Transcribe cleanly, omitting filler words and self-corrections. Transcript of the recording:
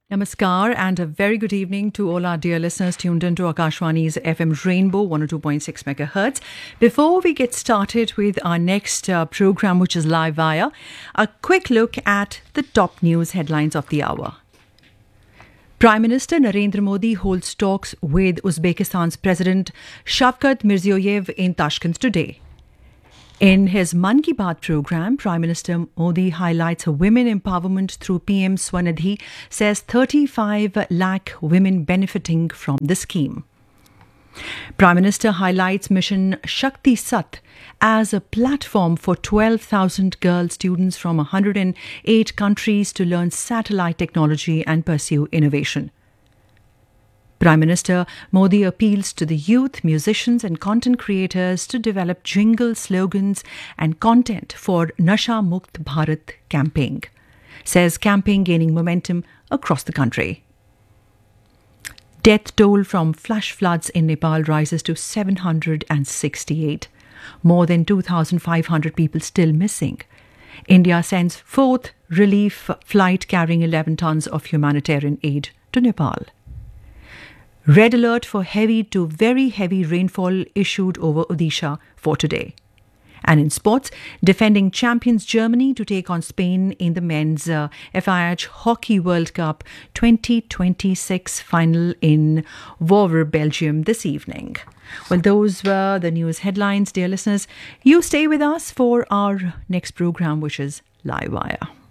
Namaskar and a very good evening to all our dear listeners tuned into Akashwani's FM Rainbow 102.6 MHz. Before we get started with our next program, which is Live Wire, a quick look at the top news headlines of the hour. Prime Minister Narendra Modi holds talks with Uzbekistan's President Shavkat Mirziyoyev in Tashkent today. In his Mann Ki Baat program, Prime Minister Modi highlights women empowerment through PM Swanidhi, says 35 lakh women benefiting from the scheme. Prime Minister highlights Mission Shakti Sat as a platform for 12,000 girl students from 108 countries to learn satellite technology and pursue innovation. Prime Minister Modi appeals to the youth, musicians and content creators to develop jingle slogans and content for Nasha Mukt Bharat campaign, says campaign gaining momentum across the country. Death toll from flash floods in Nepal rises to 768. More than 2,500 people still missing. India sends fourth relief flight carrying 11 tons of humanitarian aid to Nepal. Red alert for heavy to very heavy rainfall issued over Odisha for today. And in sports, defending champions Germany to take on Spain in the men's FIH Hockey World Cup 2026 final in Vauvert, Belgium this evening. Well, those were the news headlines, dear listeners. You stay with us for our next program, which is Live Wire.